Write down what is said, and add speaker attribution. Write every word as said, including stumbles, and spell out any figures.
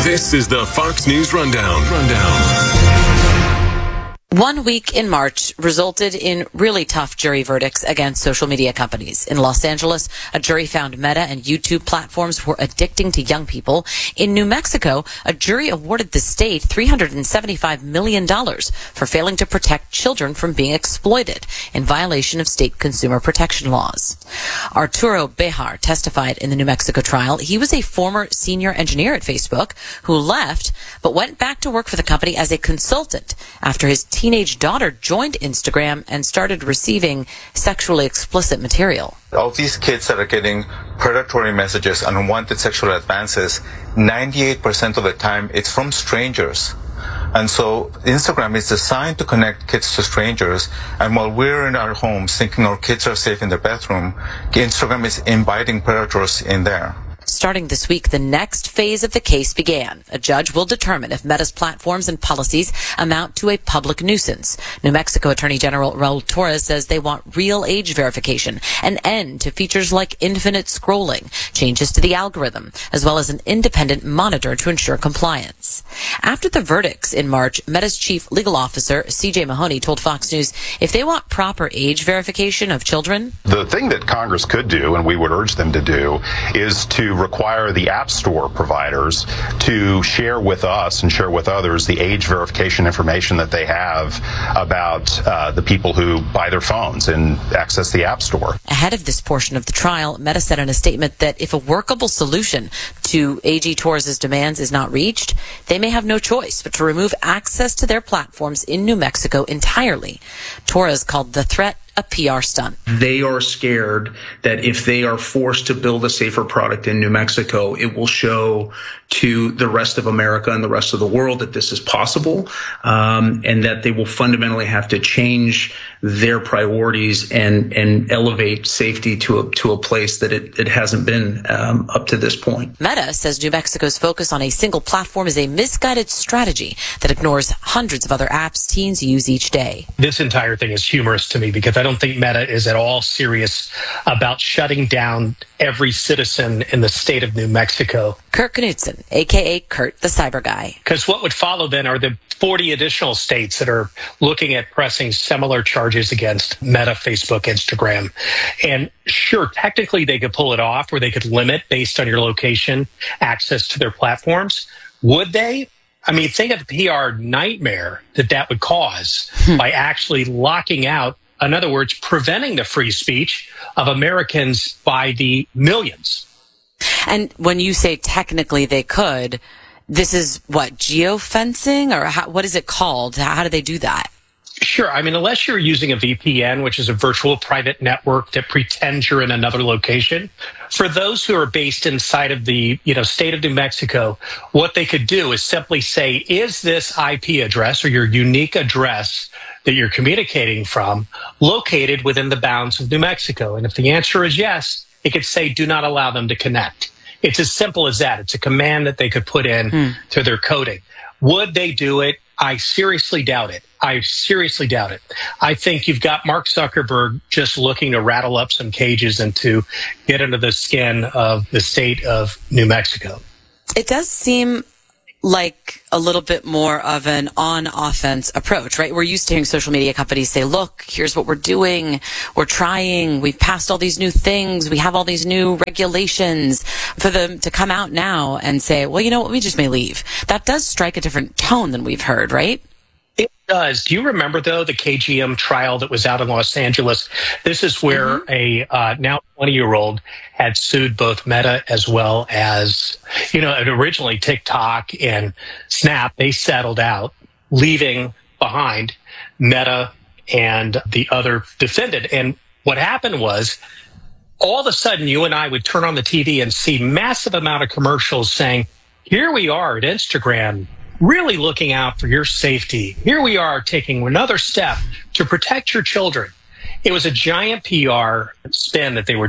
Speaker 1: This is the Fox News Rundown. Rundown.
Speaker 2: One week in March resulted in really tough jury verdicts against social media companies. In Los Angeles, a jury found Meta and YouTube platforms were addicting to young people. In New Mexico, a jury awarded the state three hundred seventy-five million dollars for failing to protect children from being exploited in violation of state consumer protection laws. Arturo Bejar testified in the New Mexico trial. He was a former senior engineer at Facebook who left but went back to work for the company as a consultant after his teenage daughter joined Instagram and started receiving sexually explicit material.
Speaker 3: Of these kids that are getting predatory messages, unwanted sexual advances, ninety-eight percent of the time it's from strangers. And so Instagram is designed to connect kids to strangers. And while we're in our homes thinking our kids are safe in their bedroom, Instagram is inviting predators in there.
Speaker 2: Starting this week, the next phase of the case began. A judge will determine if Meta's platforms and policies amount to a public nuisance. New Mexico Attorney General Raul Torres says they want real age verification, an end to features like infinite scrolling, changes to the algorithm, as well as an independent monitor to ensure compliance. After the verdicts in March, Meta's chief legal officer, C J Mahoney, told Fox News if they want proper age verification of children.
Speaker 4: The thing that Congress could do, and we would urge them to do, is to require the App Store providers to share with us and share with others the age verification information that they have about uh, the people who buy their phones and access the App Store.
Speaker 2: Ahead of this portion of the trial, Meta said in a statement that if a workable solution to A G Torres' demands is not reached, they may have no choice but to remove access to their platforms in New Mexico entirely. Torres called the threat a P R stunt.
Speaker 5: They are scared that if they are forced to build a safer product in New Mexico, it will show to the rest of America and the rest of the world that this is possible, um, and that they will fundamentally have to change their priorities and and elevate safety to a to a place that it, it hasn't been um, up to this point.
Speaker 2: Meta says New Mexico's focus on a single platform is a misguided strategy that ignores hundreds of other apps teens use each day.
Speaker 6: This entire thing is humorous to me because I don't think Meta is at all serious about shutting down every citizen in the state of New Mexico.
Speaker 2: Kurt Knudsen, a k a. Kurt the Cyber Guy.
Speaker 6: Because what would follow then are the forty additional states that are looking at pressing similar charges against Meta, Facebook, Instagram. And sure, technically they could pull it off where they could limit, based on your location, access to their platforms. Would they? I mean, think of the P R nightmare that that would cause by actually locking out, in other words, preventing the free speech of Americans by the millions.
Speaker 2: And when you say technically they could, this is what, geofencing, or how, what is it called? How do they do that?
Speaker 6: Sure. I mean, unless you're using a V P N, which is a virtual private network that pretends you're in another location. For those who are based inside of the, you know, state of New Mexico, what they could do is simply say, is this I P address or your unique address that you're communicating from located within the bounds of New Mexico? And if the answer is yes, it could say, do not allow them to connect. It's as simple as that. It's a command that they could put in hmm. to their coding. Would they do it? I seriously doubt it. I seriously doubt it. I think you've got Mark Zuckerberg just looking to rattle up some cages and to get under the skin of the state of New Mexico.
Speaker 2: It does seem like a little bit more of an on-offense approach, right? We're used to hearing social media companies say, look, here's what we're doing. We're trying. We've passed all these new things. We have all these new regulations. For them to come out now and say, well, you know what, we just may leave. That does strike a different tone than we've heard, right?
Speaker 6: It does. Do you remember, though, the K G M trial that was out in Los Angeles? This is where mm-hmm. a uh, now twenty-year-old had sued both Meta as well as, you know, originally TikTok and Snap. They settled out, leaving behind Meta and the other defendant. And what happened was, all of a sudden, you and I would turn on the T V and see massive amount of commercials saying, here we are at Instagram, really looking out for your safety. Here we are taking another step to protect your children. It was a giant P R spin that they were